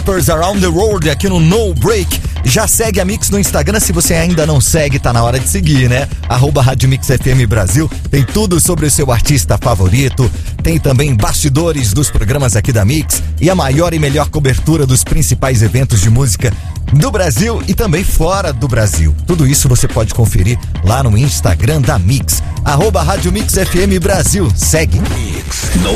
Rappers Around the World aqui no No Break. Já segue a Mix no Instagram, se você ainda não segue, tá na hora de seguir, né? @Rádio Mix FM Brasil, tem tudo sobre o seu artista favorito, tem também bastidores dos programas aqui da Mix e a maior e melhor cobertura dos principais eventos de música do Brasil e também fora do Brasil. Tudo isso você pode conferir lá no Instagram da Mix, @Rádio Mix FM Brasil. Segue. Mix No